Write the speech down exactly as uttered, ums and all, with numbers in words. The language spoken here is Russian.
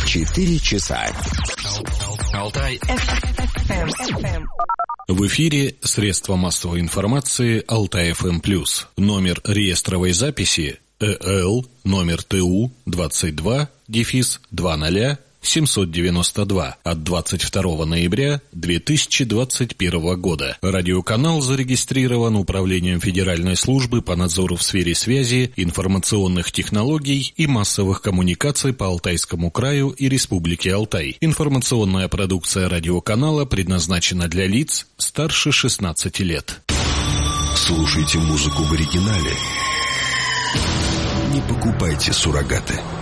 Четыре часа. Алтай эф эм. В эфире средства массовой информации Алтай эф эм плюс. Номер реестровой записи ЭЛ номер ТУ двадцать два дефис двадцать семьсот девяносто два от двадцать второго ноября две тысячи двадцать первого года. Радиоканал зарегистрирован Управлением Федеральной службы по надзору в сфере связи, информационных технологий и массовых коммуникаций по Алтайскому краю и Республике Алтай. Информационная продукция радиоканала предназначена для лиц старше шестнадцати лет. Слушайте музыку в оригинале. Не покупайте суррогаты.